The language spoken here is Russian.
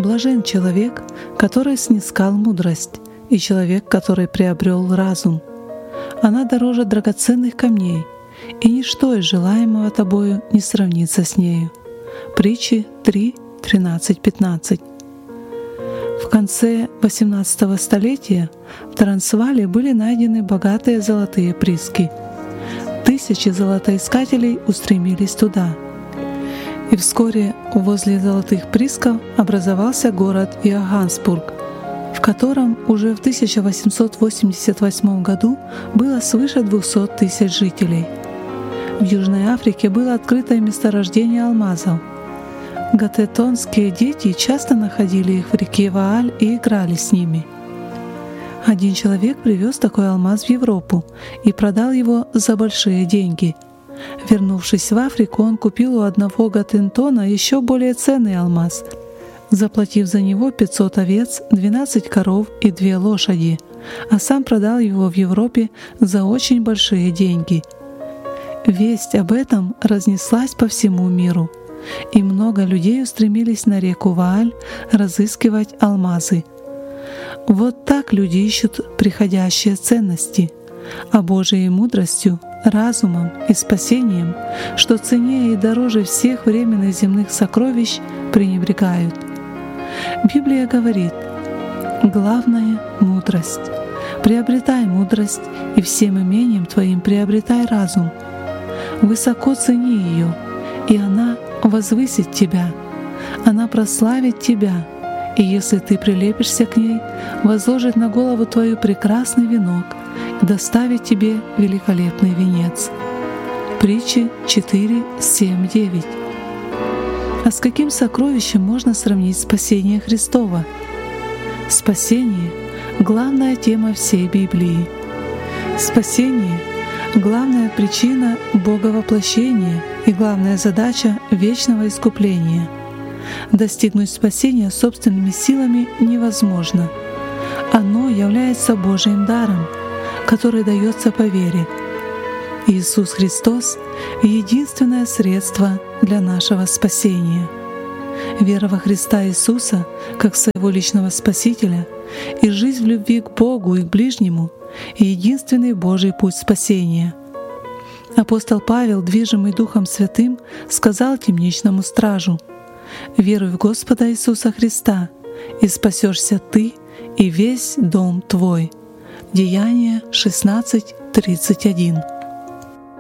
Блажен человек, который снискал мудрость, и человек, который приобрел разум. Она дороже драгоценных камней, и ничто из желаемого тобою не сравнится с нею. Притчи 3, 13, 15. В конце XVIII столетия в Трансваале были найдены богатые золотые прииски. Тысячи золотоискателей устремились туда. И вскоре возле золотых приисков образовался город Йоханнесбург, в котором уже в 1888 году было свыше 200 тысяч жителей. В Южной Африке было открыто месторождение алмазов. Гатетонские дети часто находили их в реке Вааль и играли с ними. Один человек привез такой алмаз в Европу и продал его за большие деньги. Вернувшись в Африку, он купил у одного Гатетона еще более ценный алмаз, заплатив за него 500 овец, 12 коров и 2 лошади, а сам продал его в Европе за очень большие деньги. Весть об этом разнеслась по всему миру, и много людей устремились на реку Вааль разыскивать алмазы. Вот так люди ищут приходящие ценности, а Божией мудростью, разумом и спасением, что ценнее и дороже всех временных земных сокровищ, пренебрегают. Библия говорит: «Главное — мудрость. Приобретай мудрость, и всем имением твоим приобретай разум. Высоко цени ее, и она возвысит тебя, она прославит тебя, и если ты прилепишься к ней, возложит на голову твою прекрасный венок и доставит тебе великолепный венец». Притчи 4, 7, 9. А с каким сокровищем можно сравнить спасение Христово? Спасение — главная тема всей Библии. Спасение — главная причина Боговоплощения и главная задача вечного искупления. Достигнуть спасения собственными силами невозможно. Оно является Божьим даром, который дается по вере. Иисус Христос — единственное средство для нашего спасения. Вера во Христа Иисуса как своего личного Спасителя и жизнь в любви к Богу и к ближнему — единственный Божий путь спасения. Апостол Павел, движимый Духом Святым, сказал темничному стражу: «Веруй в Господа Иисуса Христа, и спасешься ты и весь дом твой». Деяния 16:31.